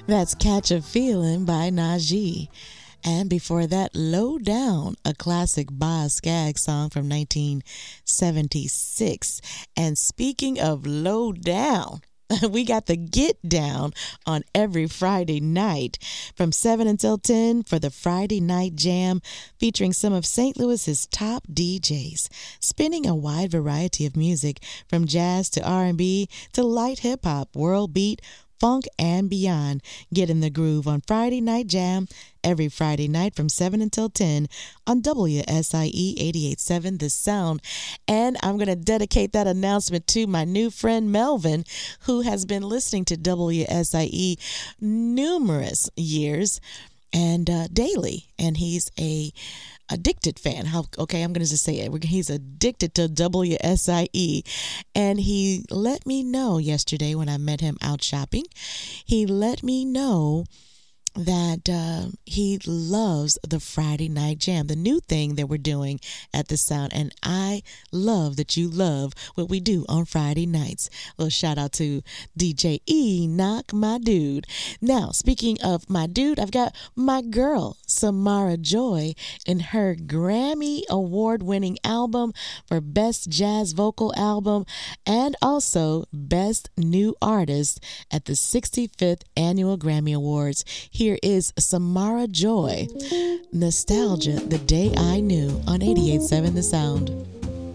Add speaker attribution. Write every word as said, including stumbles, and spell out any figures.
Speaker 1: That's Catch a Feeling by Najee. And before that, Low Down, a classic Boz Scaggs song from nineteen seventy-six. And speaking of low down, we got the Get Down on every Friday night from seven until ten for the Friday Night Jam, featuring some of Saint Louis's top D Js, spinning a wide variety of music from jazz to R and B to light hip-hop, world beat, funk, and beyond. Get in the groove on Friday Night Jam every Friday night from seven until ten on W S I E eighty-eight point seven The Sound. And I'm going to dedicate that announcement to my new friend Melvin, who has been listening to W S I E numerous years and uh, daily. And he's a addicted fan. How okay, I'm going to just say it. He's addicted to W S I E. And he let me know yesterday when I met him out shopping. He let me know that uh, he loves the Friday Night Jam, the new thing that we're doing at the Sound. And I love that you love what we do on Friday nights. A little shout out to D J Enoch, my dude. Now, speaking of my dude, I've got my girl, Samara Joy, in her Grammy Award-winning album for Best Jazz Vocal Album and also Best New Artist at the sixty-fifth Annual Grammy Awards. Here is Samara Joy, Nostalgia, The Day I Knew on eighty-eight point seven The Sound.